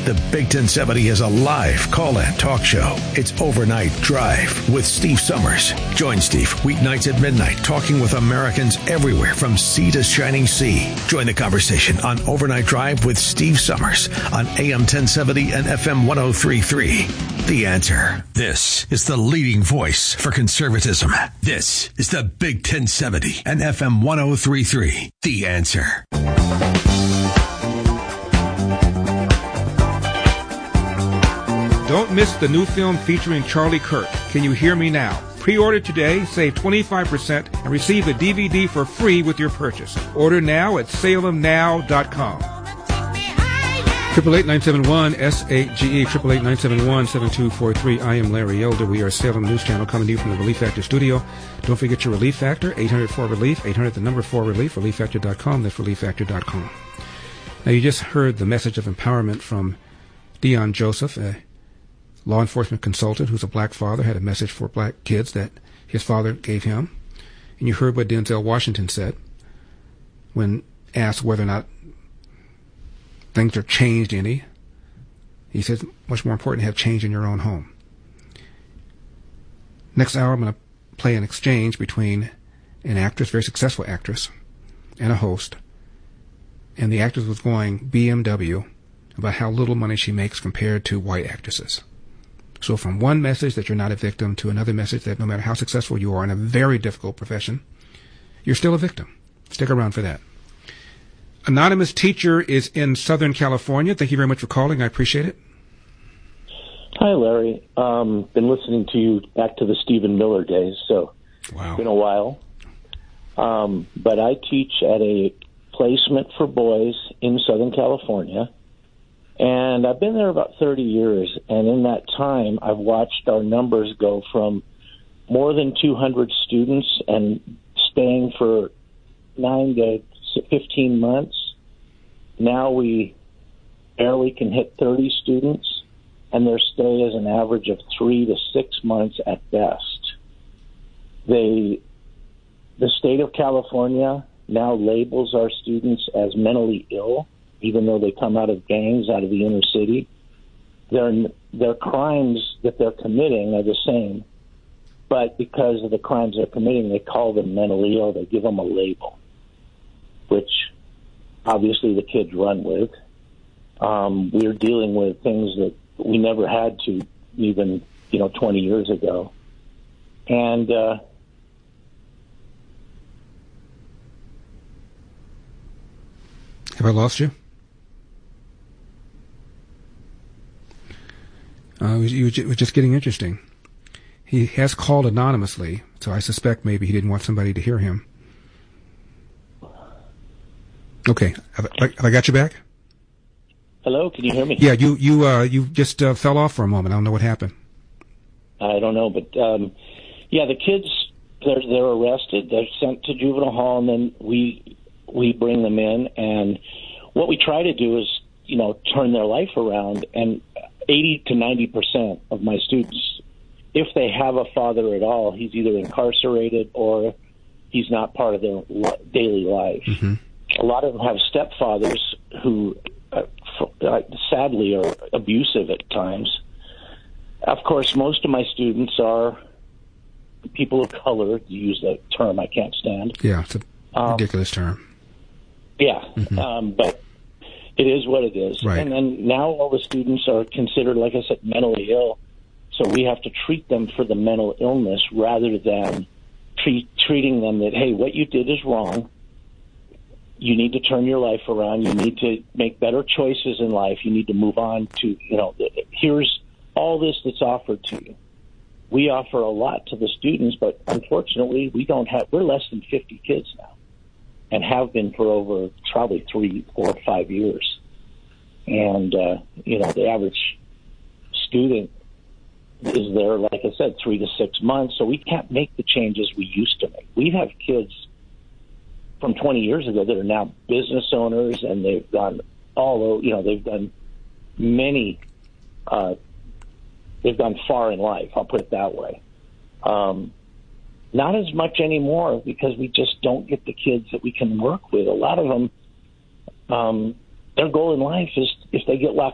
The Big 1070 is a live call-in talk show. It's Overnight Drive with Steve Summers. Join Steve weeknights at midnight, talking with Americans everywhere from sea to shining sea. Join the conversation on Overnight Drive with Steve Summers on AM 1070 and FM 103.3. The Answer. This is the leading voice for conservatism. This is the Big 1070 and FM 103.3. The Answer. Don't miss the new film featuring Charlie Kirk, Can You Hear Me Now? Pre-order today, save 25%, and receive the DVD for free with your purchase. Order now at salemnow.com. 888-971-SAGE, 888-971-7243. I am Larry Elder. We are Salem News Channel coming to you from the Relief Factor studio. Don't forget your Relief Factor, 800-4RELIEF, 800-4RELIEF, ReliefFactor.com. That's ReliefFactor.com. Now, you just heard the message of empowerment from Dion Joseph, a law enforcement consultant who's a black father, had a message for black kids that his father gave him. And you heard what Denzel Washington said when asked whether or not things are changed any. He says much more important to have change in your own home. Next hour, I'm going to play an exchange between an actress, very successful actress, and a host. And the actress was going BMW about how little money she makes compared to white actresses. So from one message that you're not a victim to another message that no matter how successful you are in a very difficult profession, you're still a victim. Stick around for that. Anonymous Teacher is in Southern California. Thank you very much for calling. I appreciate it. Hi, Larry. Been listening to you back to the Stephen Miller days, so wow. It's been a while. But I teach at a placement for boys in Southern California, and I've been there about 30 years, and in that time, I've watched our numbers go from more than 200 students and staying for 9 to 15 months. Now we barely can hit 30 students, and their stay is an average of 3 to 6 months at best. The state of California now labels our students as mentally ill, even though they come out of gangs, out of the inner city. Their crimes that they're committing are the same, but because of the crimes they're committing, they call them mentally ill. They give them a label, which obviously the kids run with. We're dealing with things that we never had to even, 20 years ago. And have I lost you? It was just getting interesting. He has called anonymously, so I suspect maybe he didn't want somebody to hear him. Okay, have I got you back? Hello, can you hear me? Yeah, you just fell off for a moment. I don't know what happened. I don't know, but the kids, they're arrested. They're sent to juvenile hall, and then we bring them in, and what we try to do is, turn their life around. And 80 to 90% of my students, if they have a father at all, he's either incarcerated or he's not part of their daily life. Mm-hmm. A lot of them have stepfathers who, sadly, are abusive at times. Of course, most of my students are people of color, to use that term I can't stand. Yeah, it's a ridiculous term. Yeah, mm-hmm. But it is what it is. Right. And then now all the students are considered, like I said, mentally ill, so we have to treat them for the mental illness rather than treating them that, hey, what you did is wrong. You need to turn your life around. You need to make better choices in life. You need to move on to, here's all this that's offered to you. We offer a lot to the students, but unfortunately, we're less than 50 kids now and have been for over probably 3, 4, 5 years. And, the average student is there, like I said, 3 to 6 months, so we can't make the changes we used to make. We have kids from 20 years ago that are now business owners, and they've done they've done many, they've done far in life, I'll put it that way. Not as much anymore because we just don't get the kids that we can work with. A lot of them, their goal in life is if they get